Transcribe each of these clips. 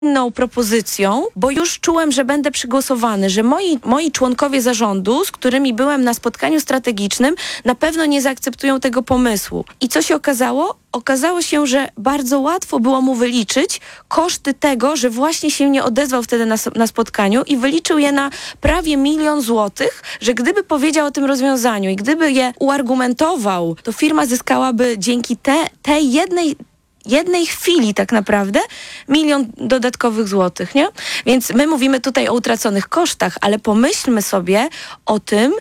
inną propozycją, bo już czułem, że będę przegłosowany, że moi członkowie zarządu, z którymi byłem na spotkaniu strategicznym, na pewno nie zaakceptują tego pomysłu. I co się okazało? Okazało się, że bardzo łatwo było mu wyliczyć koszty tego, że właśnie się nie odezwał wtedy na spotkaniu i wyliczył je na prawie 1 000 000 złotych, że gdyby powiedział o tym rozwiązaniu i gdyby je uargumentował, to firma zyskałaby dzięki tej jednej chwili tak naprawdę 1 000 000 dodatkowych złotych, nie? Więc my mówimy tutaj o utraconych kosztach, ale pomyślmy sobie o tym,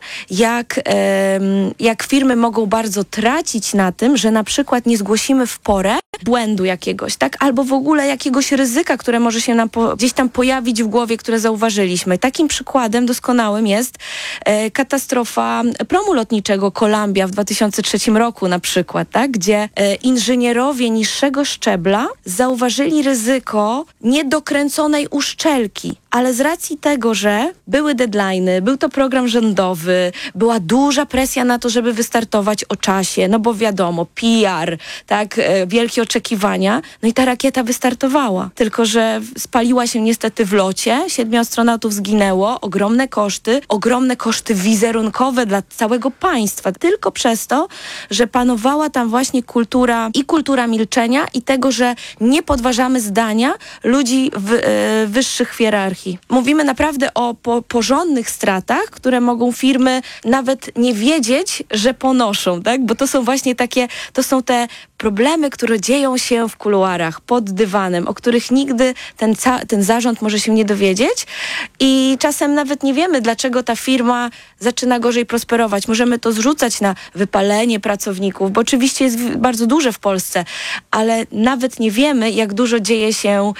jak firmy mogą bardzo tracić na tym, że na przykład nie zgłosimy w porę błędu jakiegoś, tak? Albo w ogóle jakiegoś ryzyka, które może się nam gdzieś tam pojawić w głowie, które zauważyliśmy. Takim przykładem doskonałym jest katastrofa promu lotniczego Columbia w 2003 roku na przykład, tak? Gdzie inżynierowie niższego szczebla zauważyli ryzyko niedokręconej uszczelki. Ale z racji tego, że były deadline'y, był to program rządowy, była duża presja na to, żeby wystartować o czasie, no bo wiadomo, PR, tak, wielkie oczekiwania, no i ta rakieta wystartowała. Tylko że spaliła się niestety w locie, 7 astronautów zginęło, ogromne koszty wizerunkowe dla całego państwa, tylko przez to, że panowała tam właśnie kultura milczenia i tego, że nie podważamy zdania ludzi w wyższych hierarchii. Mówimy naprawdę o porządnych stratach, które mogą firmy nawet nie wiedzieć, że ponoszą, tak? Bo to są właśnie to są te problemy, które dzieją się w kuluarach, pod dywanem, o których nigdy ten zarząd może się nie dowiedzieć i czasem nawet nie wiemy, dlaczego ta firma zaczyna gorzej prosperować. Możemy to zrzucać na wypalenie pracowników, bo oczywiście jest bardzo duże w Polsce, ale nawet nie wiemy, jak dużo dzieje się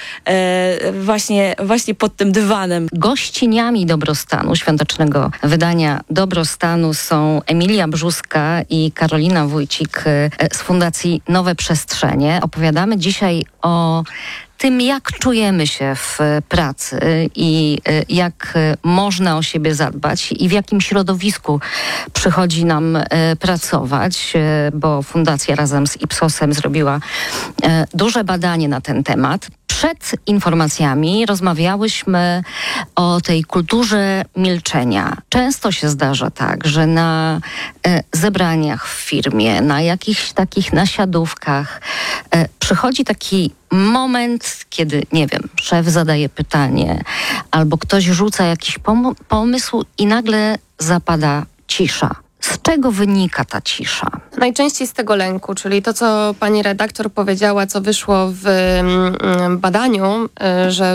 właśnie pod tym dywanem. Gościniami Dobrostanu, świątecznego wydania Dobrostanu są Emilia Brzuska i Karolina Wójcik z Fundacji Nowe Przestrzenie. Opowiadamy dzisiaj o tym, jak czujemy się w pracy i jak można o siebie zadbać i w jakim środowisku przychodzi nam pracować, bo Fundacja razem z Ipsosem zrobiła duże badanie na ten temat. Przed informacjami rozmawiałyśmy o tej kulturze milczenia. Często się zdarza tak, że na zebraniach w firmie, na jakichś takich nasiadówkach przychodzi taki moment, kiedy, nie wiem, szef zadaje pytanie albo ktoś rzuca jakiś pomysł i nagle zapada cisza. Z czego wynika ta cisza? Najczęściej z tego lęku, czyli to, co pani redaktor powiedziała, co wyszło w badaniu, że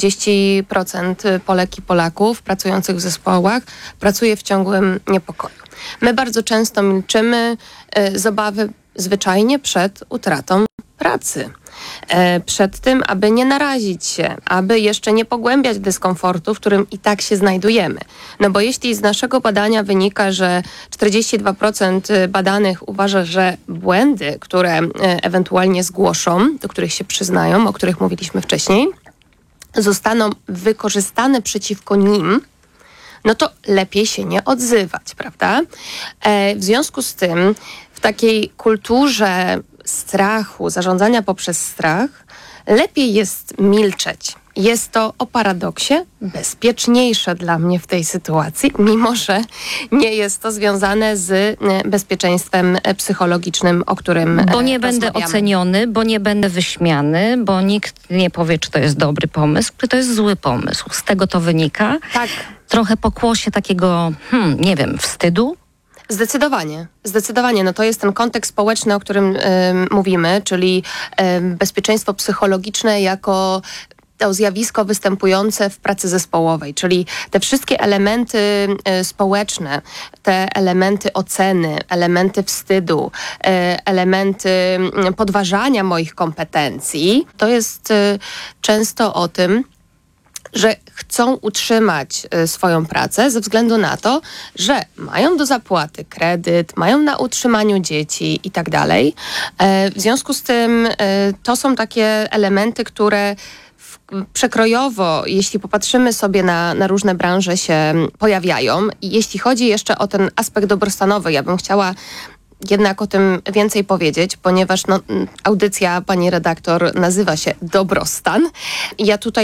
30% Polek i Polaków pracujących w zespołach pracuje w ciągłym niepokoju. My bardzo często milczymy z obawy zwyczajnie przed utratą pracy. Przed tym, aby nie narazić się, aby jeszcze nie pogłębiać dyskomfortu, w którym i tak się znajdujemy. No bo jeśli z naszego badania wynika, że 42% badanych uważa, że błędy, które ewentualnie zgłoszą, do których się przyznają, o których mówiliśmy wcześniej, zostaną wykorzystane przeciwko nim, no to lepiej się nie odzywać, prawda? W związku z tym w takiej kulturze strachu, zarządzania poprzez strach, lepiej jest milczeć. Jest to o paradoksie bezpieczniejsze dla mnie w tej sytuacji, mimo że nie jest to związane z bezpieczeństwem psychologicznym, o którym Bo nie będę oceniony, bo nie będę wyśmiany, bo nikt nie powie, czy to jest dobry pomysł, czy to jest zły pomysł. Z tego to wynika. Tak. Trochę pokłosie takiego, nie wiem, wstydu. Zdecydowanie. No to jest ten kontekst społeczny, o którym mówimy, czyli bezpieczeństwo psychologiczne jako to zjawisko występujące w pracy zespołowej, czyli te wszystkie elementy społeczne, te elementy oceny, elementy wstydu, elementy podważania moich kompetencji, to jest często o tym, że chcą utrzymać swoją pracę ze względu na to, że mają do zapłaty kredyt, mają na utrzymaniu dzieci i tak dalej. W związku z tym to są takie elementy, które przekrojowo, jeśli popatrzymy sobie na różne branże, się pojawiają. I jeśli chodzi jeszcze o ten aspekt dobrostanowy, ja bym chciała jednak o tym więcej powiedzieć, ponieważ audycja pani redaktor nazywa się Dobrostan. I ja tutaj